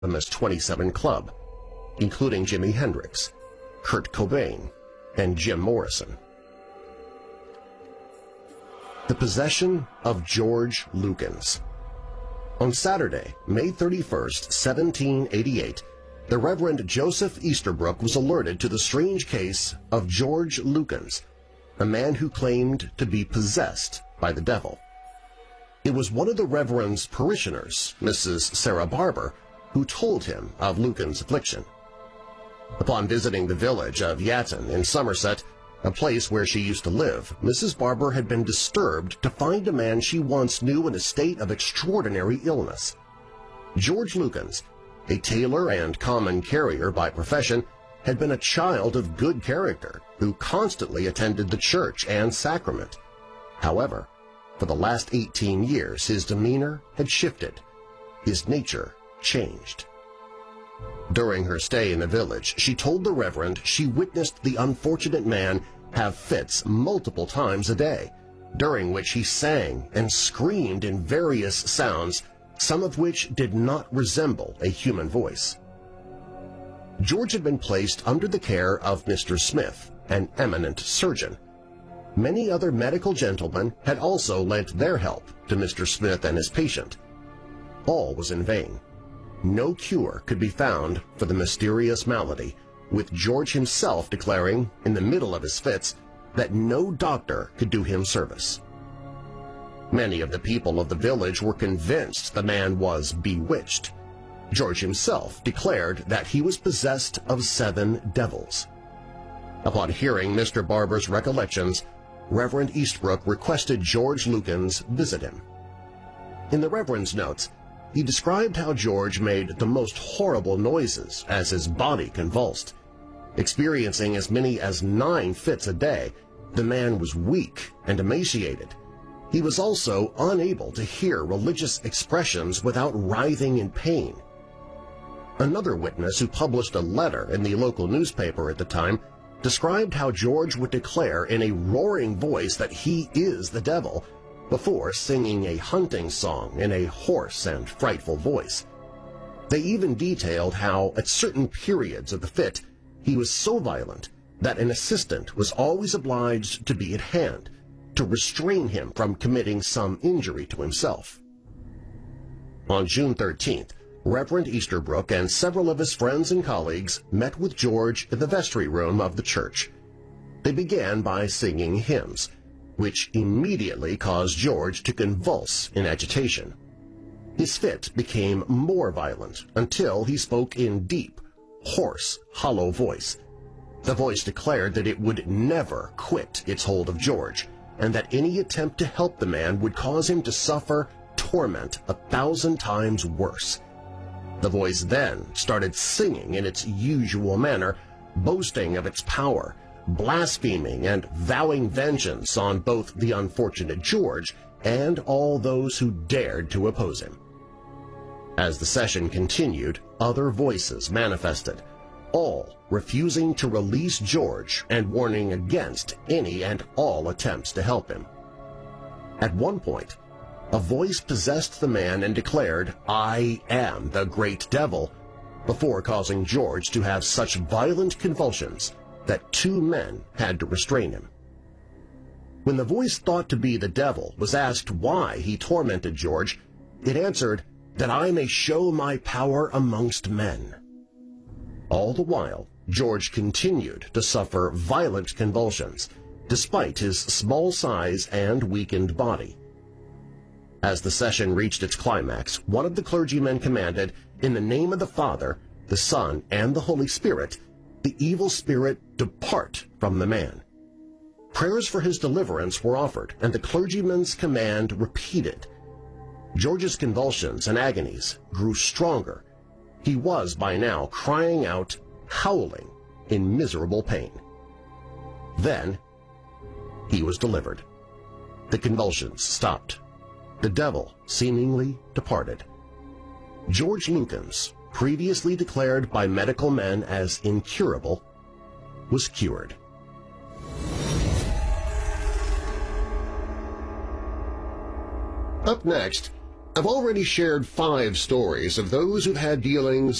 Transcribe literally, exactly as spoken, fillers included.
infamous twenty-seven Club, including Jimi Hendrix, Kurt Cobain, and Jim Morrison. The possession of George Lukens. On Saturday, May thirty-first, seventeen eighty-eight, the Reverend Joseph Easterbrook was alerted to the strange case of George Lukens, a man who claimed to be possessed by the devil. It was one of the Reverend's parishioners, Missus Sarah Barber, who told him of Lukens' affliction. Upon visiting the village of Yatton in Somerset, a place where she used to live, Missus Barber had been disturbed to find a man she once knew in a state of extraordinary illness. George Lukens, a tailor and common carrier by profession, had been a child of good character who constantly attended the church and sacrament. However, for the last eighteen years, his demeanor had shifted. His nature changed. During her stay in the village, she told the Reverend she witnessed the unfortunate man have fits multiple times a day, during which he sang and screamed in various sounds, some of which did not resemble a human voice. George had been placed under the care of Mister Smith, an eminent surgeon. Many other medical gentlemen had also lent their help to Mister Smith and his patient. All was in vain. No cure could be found for the mysterious malady, with George himself declaring, in the middle of his fits, that no doctor could do him service. Many of the people of the village were convinced the man was bewitched. George himself declared that he was possessed of seven devils. Upon hearing Mister Barber's recollections, Reverend Easterbrook requested George Lukens visit him. In the Reverend's notes, he described how George made the most horrible noises as his body convulsed. Experiencing as many as nine fits a day, the man was weak and emaciated. He was also unable to hear religious expressions without writhing in pain. Another witness who published a letter in the local newspaper at the time described how George would declare in a roaring voice that he is the devil, before singing a hunting song in a hoarse and frightful voice. They even detailed how, at certain periods of the fit, he was so violent that an assistant was always obliged to be at hand to restrain him from committing some injury to himself. On June thirteenth, Reverend Easterbrook and several of his friends and colleagues met with George in the vestry room of the church. They began by singing hymns, which immediately caused George to convulse in agitation. His fit became more violent until he spoke in deep, hoarse, hollow voice. The voice declared that it would never quit its hold of George, and that any attempt to help the man would cause him to suffer torment a thousand times worse. The voice then started singing in its usual manner, boasting of its power, blaspheming and vowing vengeance on both the unfortunate George and all those who dared to oppose him. As the session continued, other voices manifested, all refusing to release George and warning against any and all attempts to help him. At one point, a voice possessed the man and declared, "I am the great devil," before causing George to have such violent convulsions that two men had to restrain him. When the voice thought to be the devil was asked why he tormented George, it answered, "That I may show my power amongst men." All the while, George continued to suffer violent convulsions, despite his small size and weakened body. As the session reached its climax, one of the clergymen commanded, "In the name of the Father, the Son, and the Holy Spirit, the evil spirit depart from the man." Prayers for his deliverance were offered, and the clergyman's command repeated. George's convulsions and agonies grew stronger. He was by now crying out, howling in miserable pain. Then he was delivered. The convulsions stopped. The devil seemingly departed. George Lukens, previously declared by medical men as incurable, was cured. Up next, I've already shared five stories of those who've had dealings